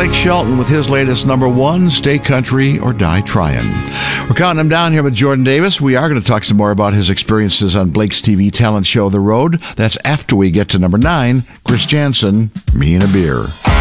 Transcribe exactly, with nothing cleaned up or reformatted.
Blake Shelton with his latest number one, Stay Country or Die Tryin'. We're counting him down here with Jordan Davis. We are going to talk some more about his experiences on Blake's T V talent show, The Road. That's after we get to number nine, Chris Janson, Me and a Beer.